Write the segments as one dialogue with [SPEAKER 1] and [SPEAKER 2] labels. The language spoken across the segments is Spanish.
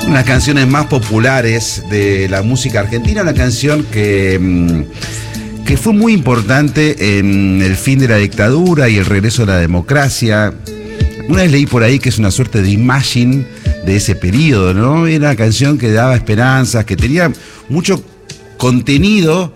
[SPEAKER 1] Una de las canciones más populares de la música argentina, una canción que fue muy importante en el fin de la dictadura y el regreso de la democracia. Una vez leí por ahí que es una suerte de Imagine de ese periodo, ¿no? Era una canción que daba esperanzas, que tenía mucho contenido.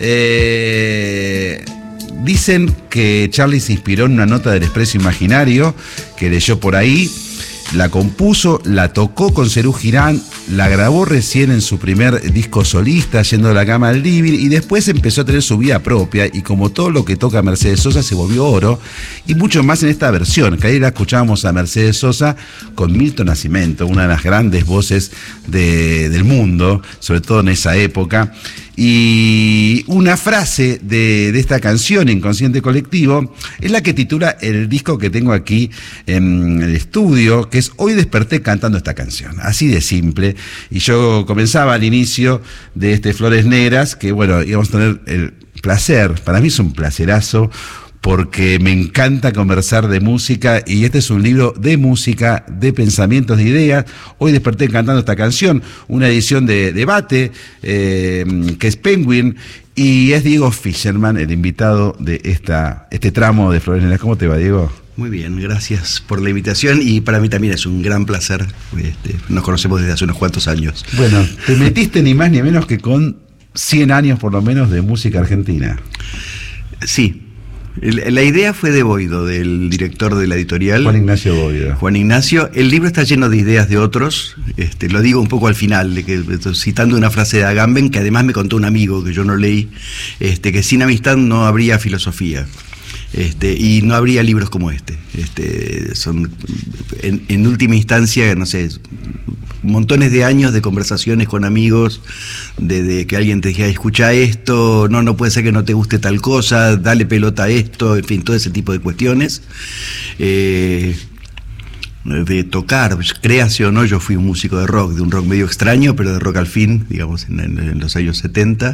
[SPEAKER 1] Dicen que Charlie se inspiró en una nota del Expreso Imaginario que leyó por ahí. La compuso, la tocó con Serú Girán, la grabó recién en su primer disco solista, yendo de la cama al living, y después empezó a tener su vida propia, y como todo lo que toca Mercedes Sosa se volvió oro, y mucho más en esta versión, que ahí la escuchábamos a Mercedes Sosa con Milton Nascimento, una de las grandes voces del mundo, sobre todo en esa época. Y una frase de esta canción, Inconsciente Colectivo, es la que titula el disco que tengo aquí en el estudio, que es Hoy desperté cantando esta canción, así de simple. Y yo comenzaba al inicio de Flores Negras, que bueno, íbamos a tener el placer, para mí es un placerazo, porque me encanta conversar de música, y este es un libro de música, de pensamientos, de ideas. Hoy desperté cantando esta canción, una edición de Debate, que es Penguin, y es Diego Fischerman, el invitado de este tramo de Flores Negras. ¿Cómo te va, Diego?
[SPEAKER 2] Muy bien, gracias por la invitación, y para mí también es un gran placer. Nos conocemos desde hace unos cuantos años.
[SPEAKER 1] Bueno, te metiste ni más ni menos que con 100 años por lo menos de música argentina.
[SPEAKER 2] Sí. La idea fue de Boido, del director de la editorial.
[SPEAKER 1] Juan Ignacio Boido.
[SPEAKER 2] Juan Ignacio. El libro está lleno de ideas de otros. Lo digo un poco al final, citando una frase de Agamben, que además me contó un amigo que yo no leí, que sin amistad no habría filosofía. Y no habría libros como este. Son, en última instancia, no sé, montones de años de conversaciones con amigos, de que alguien te dijera, escucha esto, no puede ser que no te guste tal cosa, dale pelota a esto, en fin, todo ese tipo de cuestiones. De tocar, créase o no, yo fui un músico de un rock medio extraño, pero de rock al fin, digamos, en los años 70.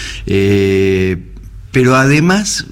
[SPEAKER 2] Pero además,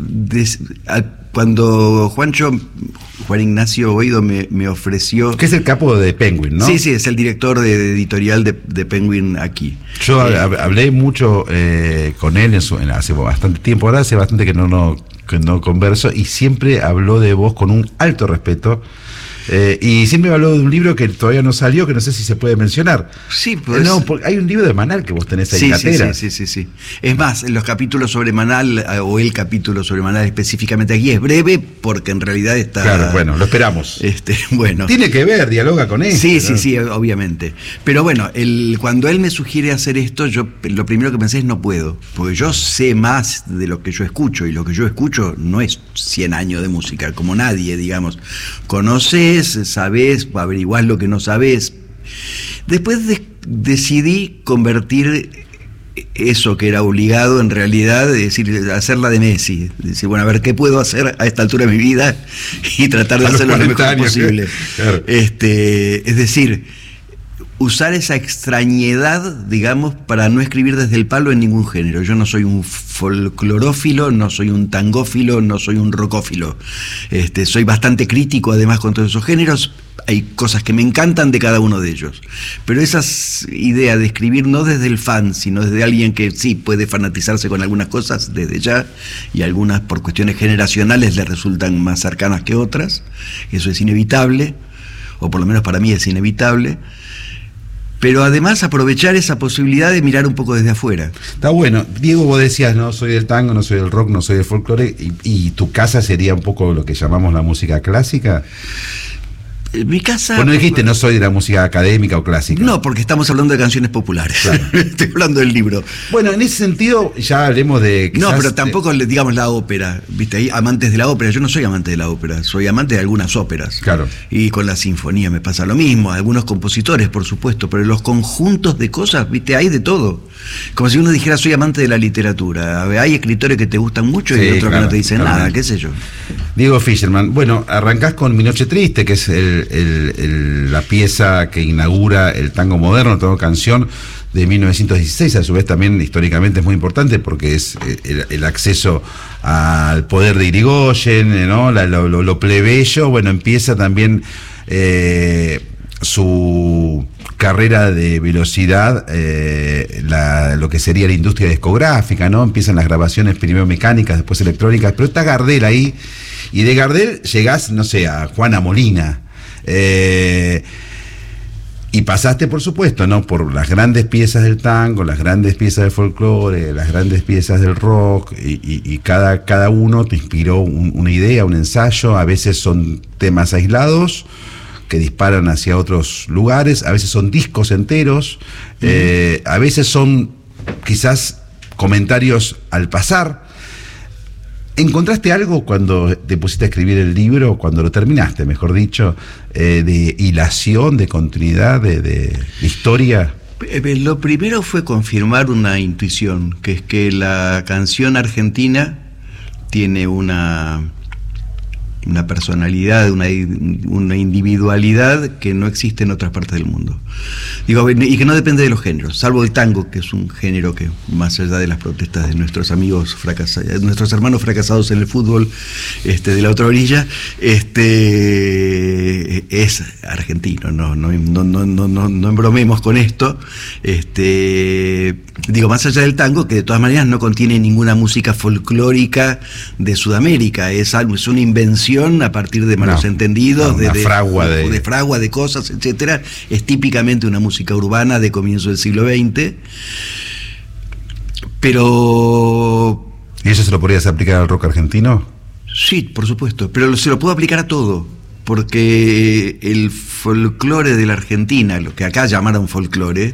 [SPEAKER 2] cuando Juan Ignacio Boido me ofreció...
[SPEAKER 1] Que es el capo de Penguin, ¿no?
[SPEAKER 2] Sí, es el director de editorial de Penguin aquí.
[SPEAKER 1] Yo hablé mucho con él hace bastante tiempo, ahora hace bastante que no converso, y siempre habló de vos con un alto respeto. Y siempre me habló de un libro que todavía no salió, que no sé si se puede mencionar.
[SPEAKER 2] Sí, pues.
[SPEAKER 1] No, porque hay un libro de Manal que vos tenés ahí en la cartera.
[SPEAKER 2] Sí. Es más, los capítulos sobre Manal, o el capítulo sobre Manal específicamente aquí, es breve, porque en realidad está...
[SPEAKER 1] Claro, bueno, lo esperamos.
[SPEAKER 2] Bueno.
[SPEAKER 1] Tiene que ver, dialoga con él.
[SPEAKER 2] Sí, obviamente. Pero bueno, cuando él me sugiere hacer esto, yo lo primero que pensé es no puedo, porque yo sé más de lo que yo escucho, y lo que yo escucho no es 100 años de música, como nadie, digamos. Conoces, sabés, averiguás lo que no sabés. Después decidí convertir eso que era obligado en realidad, es decir, hacerla de Messi. Decir, bueno, a ver qué puedo hacer a esta altura de mi vida y tratar de hacerlo lo mejor posible. Claro. Es decir, usar esa extrañedad, digamos, para no escribir desde el palo en ningún género. Yo no soy un folclorófilo, no soy un tangófilo, no soy un rockófilo. Soy bastante crítico además con todos esos géneros. Hay cosas que me encantan de cada uno de ellos. Pero esas ideas de escribir no desde el fan, sino desde alguien que sí puede fanatizarse con algunas cosas desde ya, y algunas por cuestiones generacionales le resultan más cercanas que otras. Eso es inevitable, o por lo menos para mí es inevitable. Pero además aprovechar esa posibilidad de mirar un poco desde afuera.
[SPEAKER 1] Está bueno. Diego, vos decías, no soy del tango, no soy del rock, no soy del folclore, y tu casa sería un poco lo que llamamos la música clásica.
[SPEAKER 2] Mi casa...
[SPEAKER 1] Bueno, dijiste, no soy de la música académica o clásica.
[SPEAKER 2] No, porque estamos hablando de canciones populares. Claro. Estoy hablando del libro.
[SPEAKER 1] Bueno, en ese sentido, ya hablemos de...
[SPEAKER 2] No, pero tampoco, digamos, la ópera. ¿Viste? Hay amantes de la ópera. Yo no soy amante de la ópera. Soy amante de algunas óperas.
[SPEAKER 1] Claro. Y
[SPEAKER 2] con la sinfonía me pasa lo mismo. Algunos compositores, por supuesto. Pero los conjuntos de cosas, ¿viste? Hay de todo. Como si uno dijera, soy amante de la literatura. Hay escritores que te gustan mucho y otros que no te dicen nada. ¿Qué sé yo? Diego
[SPEAKER 1] Fischerman. Bueno, arrancás con Mi Noche Triste, que es la pieza que inaugura el tango moderno, toda canción de 1916, a su vez también históricamente es muy importante porque es el acceso al poder de Irigoyen, ¿no? Lo plebeyo. Bueno, empieza también su carrera de velocidad lo que sería la industria discográfica, ¿no? Empiezan las grabaciones primero mecánicas, después electrónicas, pero está Gardel ahí, y de Gardel llegás, no sé, a Juana Molina. Y pasaste, por supuesto, ¿no? Por las grandes piezas del tango, las grandes piezas del folclore, las grandes piezas del rock, y cada uno te inspiró una idea, un ensayo. A veces son temas aislados que disparan hacia otros lugares, a veces son discos enteros, a veces son quizás comentarios al pasar. ¿Encontraste algo cuando te pusiste a escribir el libro, cuando lo terminaste, mejor dicho, de hilación, de continuidad, de historia?
[SPEAKER 2] Lo primero fue confirmar una intuición, que es que la canción argentina tiene una personalidad, una individualidad que no existe en otras partes del mundo. Digo, y que no depende de los géneros, salvo el tango, que es un género que, más allá de las protestas de nuestros amigos nuestros hermanos fracasados en el fútbol, de la otra orilla, es argentino, no embromemos con esto. Digo, más allá del tango, que de todas maneras no contiene ninguna música folclórica de Sudamérica, es una invención a partir de malos entendidos, de fragua de cosas, etcétera. Es típicamente una música urbana de comienzo del siglo XX, pero...
[SPEAKER 1] ¿Y eso se lo podrías aplicar al rock argentino?
[SPEAKER 2] Sí, por supuesto, pero se lo puedo aplicar a todo, porque el folclore de la Argentina, lo que acá llamaron folclore,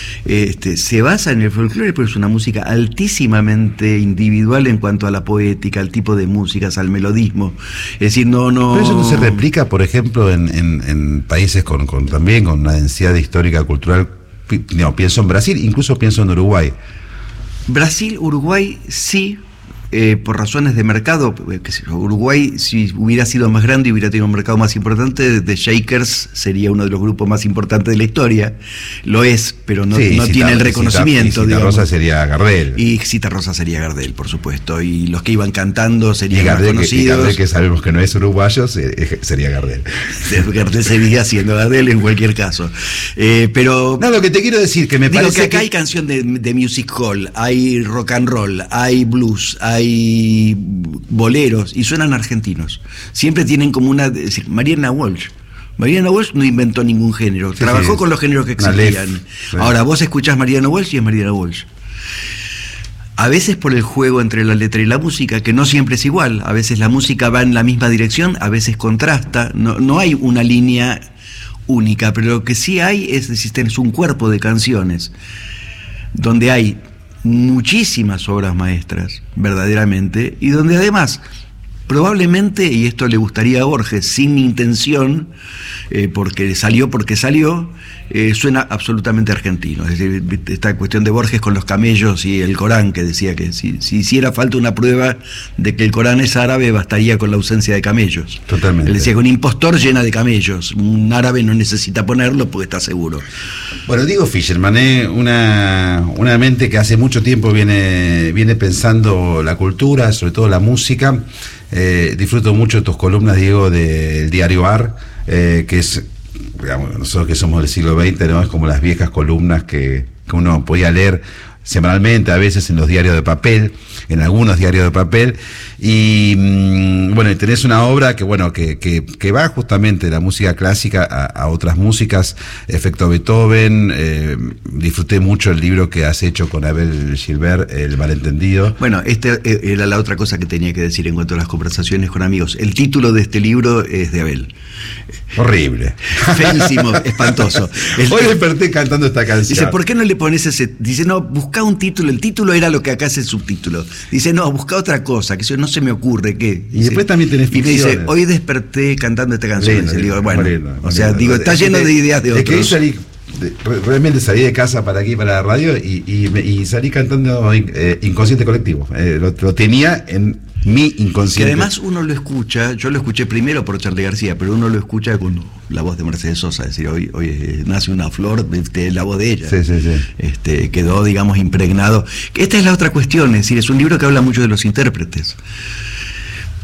[SPEAKER 2] se basa en el folclore, pero es una música altísimamente individual en cuanto a la poética, al tipo de músicas, al melodismo. Es decir, no...
[SPEAKER 1] Pero eso no se replica, por ejemplo, en países también con una densidad histórica, cultural. No, pienso en Brasil, incluso pienso en Uruguay.
[SPEAKER 2] Brasil, Uruguay, sí. Por razones de mercado, Uruguay, si hubiera sido más grande y hubiera tenido un mercado más importante, The Shakers sería uno de los grupos más importantes de la historia. Lo es, pero no tiene el reconocimiento.
[SPEAKER 1] Citarrosa sería Gardel.
[SPEAKER 2] Y Citarrosa sería Gardel, por supuesto. Y los que iban cantando serían más conocidos.
[SPEAKER 1] Y Gardel, que sabemos que no es uruguayo, sería Gardel.
[SPEAKER 2] Gardel seguiría siendo Gardel en cualquier caso. Pero...
[SPEAKER 1] No, lo que te quiero decir, que me parece
[SPEAKER 2] que acá hay canción de music hall, hay rock and roll, hay blues, hay boleros, y suenan argentinos. Siempre tienen como Mariana Walsh no inventó ningún género, trabajó con los géneros que existían. Ahora vos escuchás Mariana Walsh y es Mariana Walsh. A veces por el juego entre la letra y la música, que no siempre es igual, a veces la música va en la misma dirección, a veces contrasta, no hay una línea única, pero lo que sí hay es un cuerpo de canciones donde hay muchísimas obras maestras, verdaderamente, y donde además, probablemente, y esto le gustaría a Borges, sin intención, porque salió, suena absolutamente argentino. Es decir, esta cuestión de Borges con los camellos y el Corán, que decía que si hiciera falta una prueba de que el Corán es árabe, bastaría con la ausencia de camellos.
[SPEAKER 1] Totalmente.
[SPEAKER 2] Él decía que un impostor llena de camellos, un árabe no necesita ponerlo porque está seguro.
[SPEAKER 1] Bueno, Diego Fischerman, una mente que hace mucho tiempo viene pensando la cultura, sobre todo la música. Disfruto mucho de tus columnas, Diego, del diario AR, que es, digamos, nosotros que somos del siglo XX, ¿no? Es como las viejas columnas que uno podía leer semanalmente, a veces en los diarios de papel, en algunos diarios de papel, y bueno, tenés una obra que va justamente de la música clásica a otras músicas, efecto Beethoven. Disfruté mucho el libro que has hecho con Abel Gilbert, El malentendido.
[SPEAKER 2] Bueno, era la otra cosa que tenía que decir en cuanto a las conversaciones con amigos. El título de este libro es de Abel.
[SPEAKER 1] Horrible.
[SPEAKER 2] Feísimo, espantoso.
[SPEAKER 1] Hoy desperté cantando esta canción.
[SPEAKER 2] Dice, ¿por qué no le pones ese? Dice, no, busca un título. El título era lo que acá es el subtítulo. Dice, no, busca otra cosa, que eso no se me ocurre. ¿Qué?
[SPEAKER 1] Y después también tenés ficciones.
[SPEAKER 2] Y me dice, hoy desperté cantando esta canción. Digo, bueno, o sea, digo, está lleno de ideas de otros.
[SPEAKER 1] Es que realmente salí de casa para aquí, para la radio, y salí cantando Inconsciente Colectivo. Lo tenía en mi inconsciente.
[SPEAKER 2] Que además uno lo escucha, yo lo escuché primero por Charly García, pero uno lo escucha con la voz de Mercedes Sosa, es decir, hoy nace una flor, la voz de ella. Sí. Quedó, digamos, impregnado. Esta es la otra cuestión, es decir, es un libro que habla mucho de los intérpretes.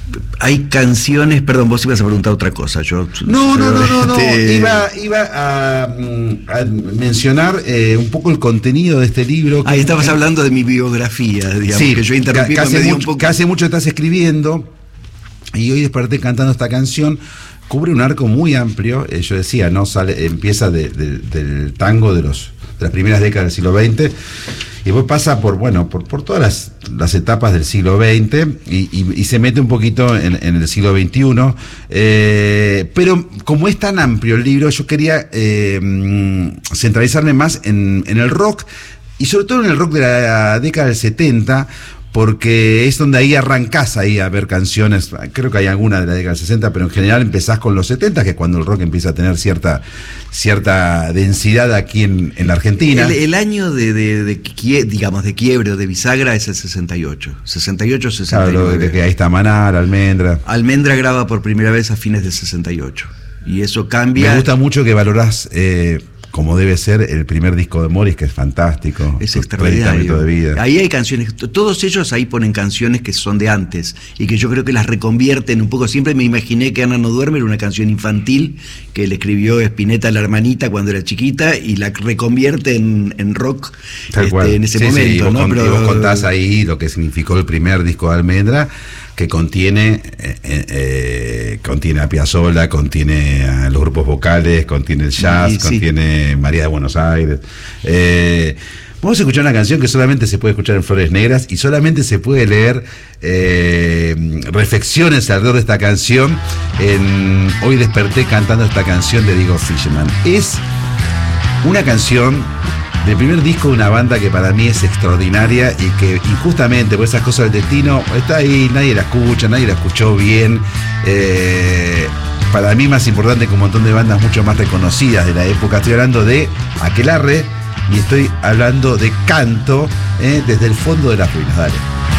[SPEAKER 2] hay canciones, perdón, vos ibas a preguntar otra cosa.
[SPEAKER 1] No. Iba a mencionar un poco el contenido de este libro.
[SPEAKER 2] Ahí estabas hablando de mi biografía, digamos,
[SPEAKER 1] sí,
[SPEAKER 2] que yo interrumpí
[SPEAKER 1] que hace mucho estás escribiendo, y hoy desperté cantando esta canción. Cubre un arco muy amplio, yo decía, ¿no? Empieza del tango de las primeras décadas del siglo XX, y después pasa por todas las etapas del siglo XX y se mete un poquito en el siglo XXI. Pero como es tan amplio el libro, yo quería centralizarme más en el rock, y sobre todo en el rock de la década del 70, porque es donde ahí arrancás ahí a ver canciones. Creo que hay alguna de la década del 60, pero en general empezás con los 70, que es cuando el rock empieza a tener cierta densidad aquí en la Argentina.
[SPEAKER 2] El año de quiebre o de bisagra es el 68. 68, 69.
[SPEAKER 1] Claro, que ahí está Manal, Almendra.
[SPEAKER 2] Almendra graba por primera vez a fines del 68. Y eso cambia.
[SPEAKER 1] Me gusta mucho que valorás, como debe ser, el primer disco de Morris, que es fantástico.
[SPEAKER 2] Es extraordinario.
[SPEAKER 1] De vida.
[SPEAKER 2] Ahí hay canciones, todos ellos ahí ponen canciones que son de antes y que yo creo que las reconvierten un poco. Siempre me imaginé que Ana no duerme era una canción infantil que le escribió Spinetta a la hermanita cuando era chiquita y la reconvierte en rock en ese momento.
[SPEAKER 1] Sí,
[SPEAKER 2] ¿no?
[SPEAKER 1] Y vos contás ahí lo que significó el primer disco de Almendra, que contiene a Piazzolla, contiene a los grupos vocales, contiene el jazz, contiene María de Buenos Aires. Vamos a escuchar una canción que solamente se puede escuchar en Flores Negras y solamente se puede leer reflexiones alrededor de esta canción. Hoy desperté cantando esta canción de Diego Fisherman. Es una canción del primer disco de una banda que para mí es extraordinaria y que injustamente por esas cosas del destino está ahí, nadie la escucha, nadie la escuchó bien. Para mí más importante que un montón de bandas mucho más reconocidas de la época. Estoy hablando de Aquelarre y estoy hablando de Canto, desde el fondo de las ruinas. Dale.